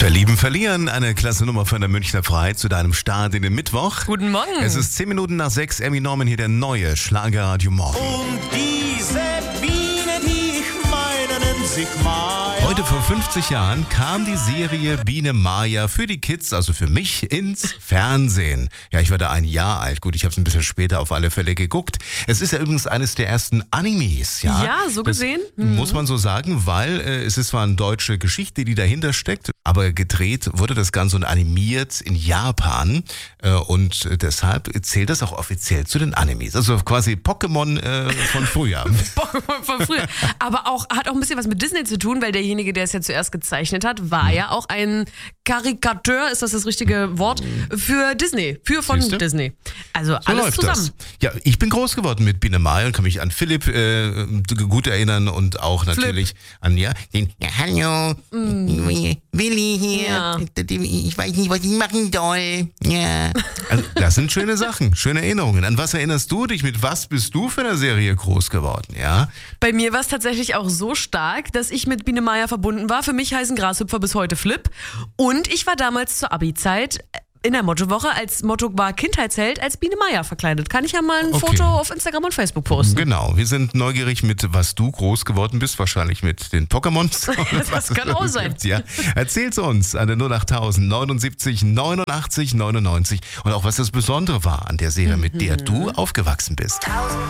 Verlieben, verlieren. Eine klasse Nummer von der Münchner Freiheit zu deinem Start in den Mittwoch. Guten Morgen. Es ist 10 Minuten nach 6. Emmy Norman hier, der neue Schlagerradio Morgen. Und diese Biene, die ich meine, nennt sich Maya. Heute vor 50 Jahren kam die Serie Biene Maya für die Kids, also für mich, ins Fernsehen. Ja, ich war da 1 Jahr alt. Gut, ich habe es ein bisschen später auf alle Fälle geguckt. Es ist ja übrigens eines der ersten Animes. Ja, so gesehen. Muss man so sagen, weil es ist zwar eine deutsche Geschichte, die dahinter steckt, aber gedreht wurde das Ganze und animiert in Japan. Und deshalb zählt das auch offiziell zu den Animes. Also quasi Pokémon von früher. Von früher. Aber hat auch ein bisschen was mit Disney zu tun, weil derjenige, der es ja zuerst gezeichnet hat, war ja auch ein Karikateur, ist das richtige Wort, für Disney, von Siehste? Disney. Also So alles läuft zusammen. das. Ja, ich bin groß geworden mit Biene Maya und kann mich an Philipp gut erinnern und auch natürlich an den Hallo, Willi hier. Ja. Ich weiß nicht, was ich machen soll. Ja. Also, das sind schöne Sachen, schöne Erinnerungen. An was erinnerst du dich? Mit was bist du für eine Serie groß geworden? Ja. Bei mir war es tatsächlich auch so stark, dass ich mit Biene Maya verbunden war. Für mich heißen Grashüpfer bis heute Flip. Und ich war damals zur Abi-Zeit in der Mottowoche, als Motto war Kindheitsheld, als Biene Maya verkleidet. Kann ich ja mal ein Foto auf Instagram und Facebook posten. Genau, wir sind neugierig mit, was du groß geworden bist, wahrscheinlich mit den Pokémons. Das kann auch sein. Gibt, ja. Erzähl's uns an der 08000 79 89 99 und auch was das Besondere war an der Serie, mit der du aufgewachsen bist.